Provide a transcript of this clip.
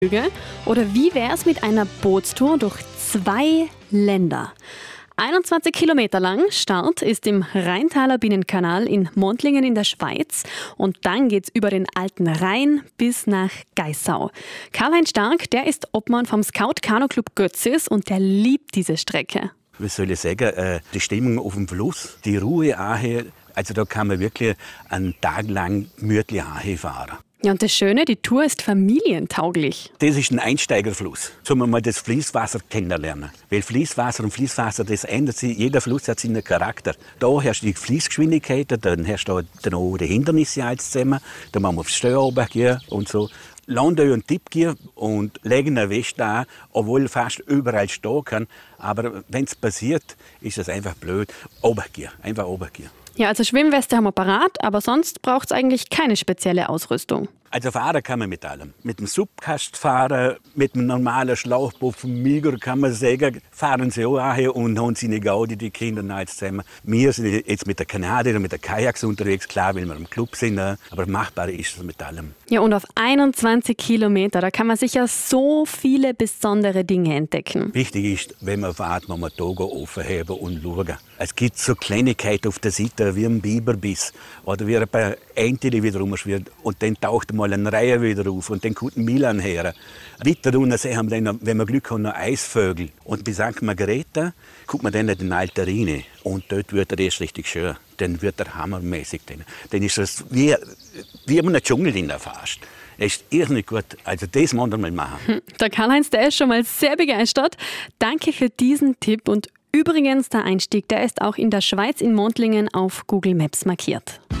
Oder wie wäre es mit einer Bootstour durch 2 Länder? 21 Kilometer lang. Start ist im Rheintaler Binnenkanal in Montlingen in der Schweiz. Und dann geht's über den Alten Rhein bis nach Geissau. Karl-Heinz Stark, der ist Obmann vom Scout-Kanu-Club Götzis und der liebt diese Strecke. Wie soll ich sagen, die Stimmung auf dem Fluss, die Ruhe anher, also da kann man wirklich einen Tag lang gemütlich fahren. Ja, und das Schöne, die Tour ist familientauglich. Das ist ein Einsteigerfluss. Sollen wir mal das Fließwasser kennenlernen. Weil Fließwasser und Fließwasser, das ändert sich. Jeder Fluss hat seinen Charakter. Da herrscht die Fließgeschwindigkeit, dann herrscht da auch die Hindernisse alles zusammen. Dann machen wir aufs Steuer runtergehen und so. Landen und Tipp gehen und legen eine Weste an, obwohl fast überall stehen kann. Aber wenn es passiert, ist es einfach blöd. Runtergehen, einfach runtergehen. Ja, also Schwimmweste haben wir parat, aber sonst braucht es eigentlich keine spezielle Ausrüstung. Also fahren kann man mit allem. Mit dem Subkast fahren, mit dem normalen Schlauchboot vom Miger kann man sagen, fahren sie auch an und haben sie eine Gaudi, die Kinder alles zusammen. Wir sind jetzt mit der Kanadier und mit der Kajaks unterwegs, klar, weil wir im Club sind, aber machbar ist es mit allem. Ja, und auf 21 Kilometer, da kann man sicher so viele besondere Dinge entdecken. Wichtig ist, wenn man fährt, muss man die Augen aufheben und schauen. Es gibt so Kleinigkeiten auf der Seite, wie ein Biberbiss oder wie ein paar Ente, die wieder rumschwirrt. Und dann taucht mal eine Reihe wieder auf und dann kommt ein Milan her. Weiter unten sehen wir dann, wenn wir Glück haben, noch Eisvögel. Und bei St. Margareta guckt man dann in den Alten Rhein. Und dort wird er erst richtig schön. Dann wird er hammermäßig. Dann ist es wie in einem Dschungel fast. Es ist irrsinnig gut. Also das muss man mal machen. Der Karl-Heinz, der ist schon mal sehr begeistert. Danke für diesen Tipp. Und übrigens, der Einstieg, der ist auch in der Schweiz in Montlingen auf Google Maps markiert.